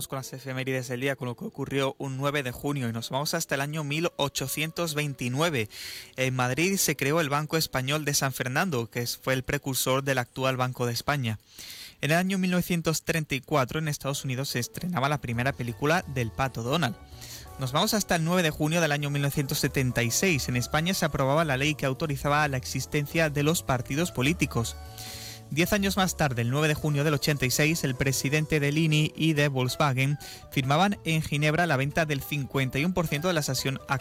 Vamos con las efemérides del día, con lo que ocurrió un 9 de junio y nos vamos hasta el año 1829. En Madrid se creó el Banco Español de San Fernando, que fue el precursor del actual Banco de España. En el año 1934 en Estados Unidos se estrenaba la primera película del Pato Donald. Nos vamos hasta el 9 de junio del año 1976. En España se aprobaba la ley que autorizaba la existencia de los partidos políticos. 10 años más tarde, el 9 de junio del 86, el presidente de Lini y de Volkswagen firmaban en Ginebra la venta del 51% de las acciones